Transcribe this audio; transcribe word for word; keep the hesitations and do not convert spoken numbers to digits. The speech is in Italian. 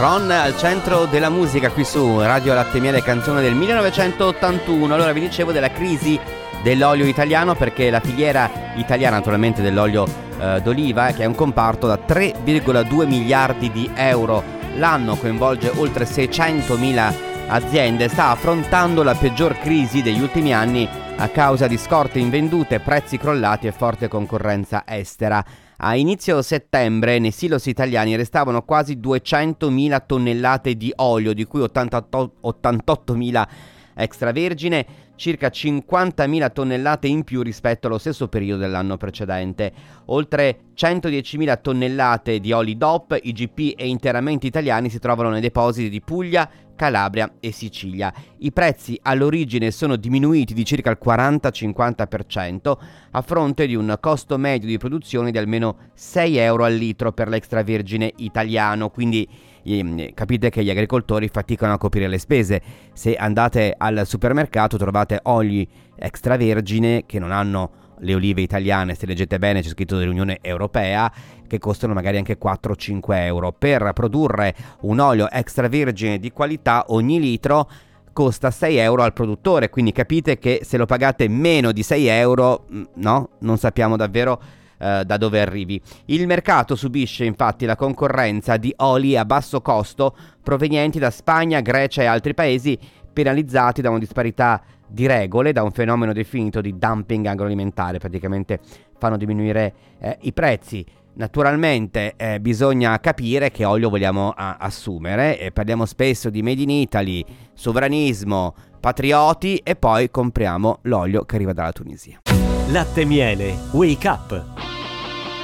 Ron al centro della musica qui su Radio Latte e Miele, canzone del millenovecentottantuno. Allora vi dicevo della crisi dell'olio italiano, perché la filiera italiana naturalmente dell'olio eh, d'oliva, che è un comparto da tre virgola due miliardi di euro l'anno, coinvolge oltre seicentomila aziende, sta affrontando la peggior crisi degli ultimi anni a causa di scorte invendute, prezzi crollati e forte concorrenza estera. A inizio settembre nei silos italiani restavano quasi duecentomila tonnellate di olio, di cui ottantottomila extravergine, circa cinquantamila tonnellate in più rispetto allo stesso periodo dell'anno precedente. Oltre centodiecimila tonnellate di oli D O P, I G P e interramenti italiani si trovano nei depositi di Puglia, Calabria e Sicilia. I prezzi all'origine sono diminuiti di circa il quaranta cinquanta per cento a fronte di un costo medio di produzione di almeno sei euro al litro per l'extravergine italiano, quindi eh, capite che gli agricoltori faticano a coprire le spese. Se andate al supermercato trovate oli extravergine che non hanno le olive italiane, se leggete bene c'è scritto dell'Unione Europea, che costano magari anche quattro cinque euro. Per produrre un olio extravergine di qualità ogni litro costa sei euro al produttore, quindi capite che se lo pagate meno di sei euro, no, non sappiamo davvero eh, da dove arrivi. Il mercato subisce infatti la concorrenza di oli a basso costo provenienti da Spagna, Grecia e altri paesi, penalizzati da una disparità di regole, da un fenomeno definito di dumping agroalimentare. Praticamente fanno diminuire eh, i prezzi. Naturalmente eh, bisogna capire che olio vogliamo a- assumere, e parliamo spesso di Made in Italy, sovranismo, patrioti, e poi compriamo l'olio che arriva dalla Tunisia. Latte e Miele, Wake Up.